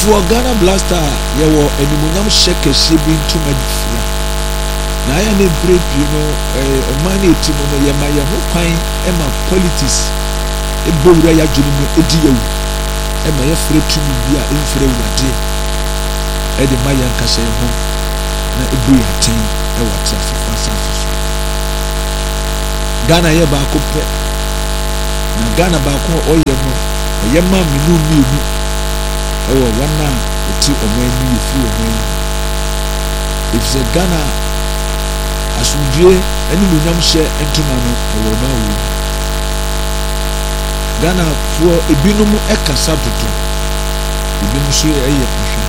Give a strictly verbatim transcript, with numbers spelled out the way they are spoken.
for Ghana Blaster yɛwɔ animuonyam hyɛ kɛseɛ bi ntoma difia na ayɛ ne brɛ pii no ɔman no ɛti mu no yɛma yɛ ho kwan ɛma politics ɛbɔ wura yɛadwene mu ɛdi yɛwu ɛma yɛfrɛ tumi bi a ɛmfrɛ wurade ɛde ma yɛn kasa yɛn ho na ɛbu yɛ atɛn ɛwɔ ateasefoɔ asase so. Ghana yɛ baako pɛ na Ghana baako a ɔyɛ no ɛyɛ ma mmienu mmienu ɛwɔ wɔn a ɛti ɔman mu yɛfiri ɔman mu ɛfisɛ Ghana asomdwie ɛne muonyam hyɛ ntoma no ɛwɔ ɔman wɔ mu. Ghanafoɔ ebinom ɛkasa dodo ebinom nso ɛyɛ ahwɛ